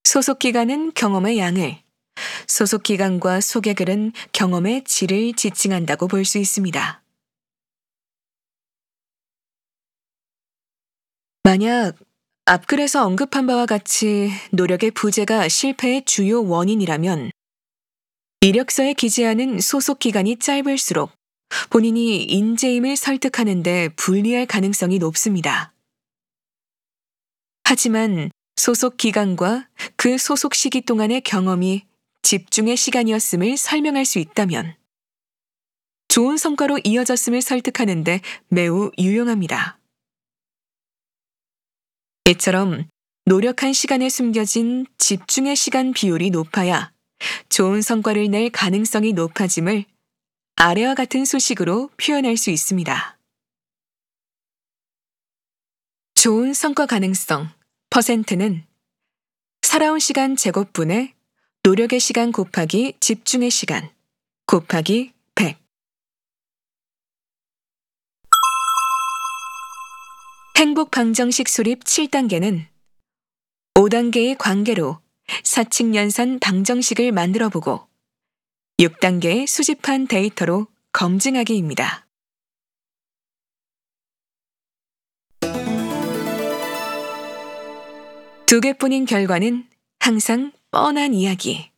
소속기간은 경험의 양을, 소속기간과 소개글은 경험의 질을 지칭한다고 볼 수 있습니다. 만약 앞글에서 언급한 바와 같이 노력의 부재가 실패의 주요 원인이라면 이력서에 기재하는 소속기간이 짧을수록 본인이 인재임을 설득하는 데 불리할 가능성이 높습니다. 하지만 소속 기간과 그 소속 시기 동안의 경험이 집중의 시간이었음을 설명할 수 있다면 좋은 성과로 이어졌음을 설득하는 데 매우 유용합니다. 이처럼 노력한 시간에 숨겨진 집중의 시간 비율이 높아야 좋은 성과를 낼 가능성이 높아짐을 아래와 같은 수식으로 표현할 수 있습니다. 좋은 성과 가능성 %는 살아온 시간 제곱분의 노력의 시간 곱하기 집중의 시간 곱하기 100. 행복 방정식 수립 7단계는 5단계의 관계로 사칙연산 방정식을 만들어보고 6단계의 수집한 데이터로 검증하기입니다. 두 개뿐인 결과는 항상 뻔한 이야기.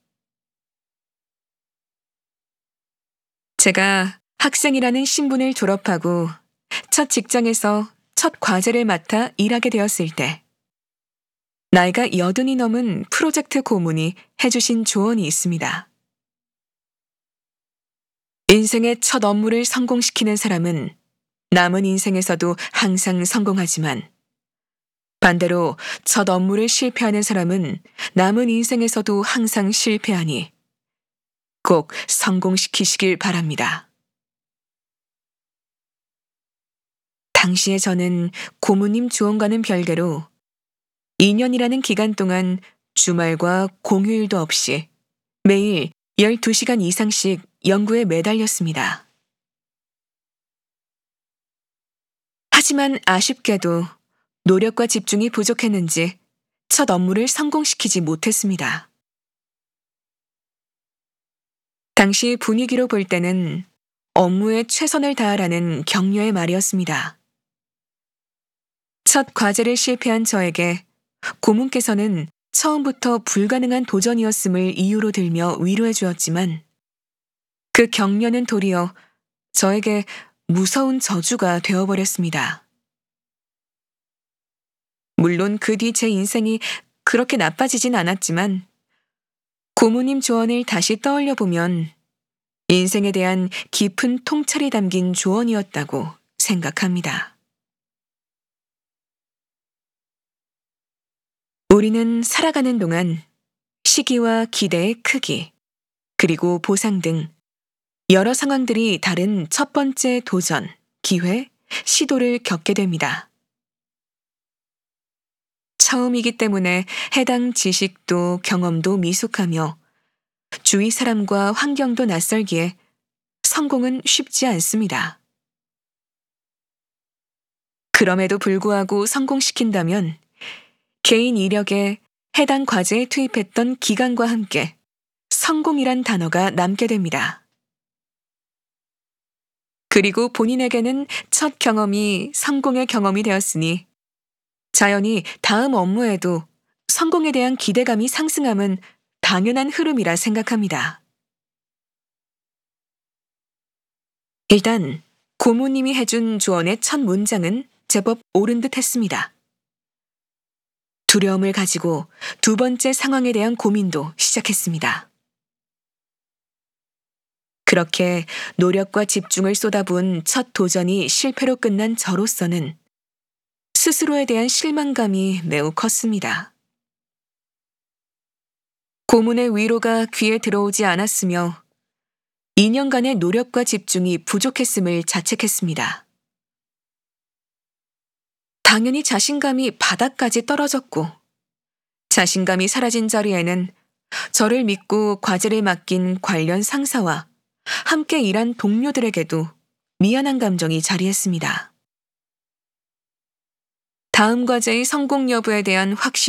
제가 학생이라는 신분을 졸업하고 첫 직장에서 첫 과제를 맡아 일하게 되었을 때 나이가 80이 넘은 프로젝트 고문이 해주신 조언이 있습니다. 인생의 첫 업무를 성공시키는 사람은 남은 인생에서도 항상 성공하지만 반대로 첫 업무를 실패하는 사람은 남은 인생에서도 항상 실패하니 꼭 성공시키시길 바랍니다. 당시에 저는 고모님 조언과는 별개로 2년이라는 기간 동안 주말과 공휴일도 없이 매일 12시간 이상씩 연구에 매달렸습니다. 하지만 아쉽게도 노력과 집중이 부족했는지 첫 업무를 성공시키지 못했습니다. 당시 분위기로 볼 때는 업무에 최선을 다하라는 격려의 말이었습니다. 첫 과제를 실패한 저에게 고문께서는 처음부터 불가능한 도전이었음을 이유로 들며 위로해 주었지만 그 격려는 도리어 저에게 무서운 저주가 되어버렸습니다. 물론 그 뒤 제 인생이 그렇게 나빠지진 않았지만 고모님 조언을 다시 떠올려 보면 인생에 대한 깊은 통찰이 담긴 조언이었다고 생각합니다. 우리는 살아가는 동안 시기와 기대의 크기, 그리고 보상 등 여러 상황들이 다른 첫 번째 도전, 기회, 시도를 겪게 됩니다. 처음이기 때문에 해당 지식도 경험도 미숙하며 주위 사람과 환경도 낯설기에 성공은 쉽지 않습니다. 그럼에도 불구하고 성공시킨다면 개인 이력에 해당 과제에 투입했던 기간과 함께 성공이란 단어가 남게 됩니다. 그리고 본인에게는 첫 경험이 성공의 경험이 되었으니 자연히 다음 업무에도 성공에 대한 기대감이 상승함은 당연한 흐름이라 생각합니다. 일단 고모님이 해준 조언의 첫 문장은 제법 옳은 듯 했습니다. 두려움을 가지고 두 번째 상황에 대한 고민도 시작했습니다. 그렇게 노력과 집중을 쏟아부은 첫 도전이 실패로 끝난 저로서는 스스로에 대한 실망감이 매우 컸습니다. 고문의 위로가 귀에 들어오지 않았으며 2년간의 노력과 집중이 부족했음을 자책했습니다. 당연히 자신감이 바닥까지 떨어졌고 자신감이 사라진 자리에는 저를 믿고 과제를 맡긴 관련 상사와 함께 일한 동료들에게도 미안한 감정이 자리했습니다. 다음 과제의 성공 여부에 대한 확신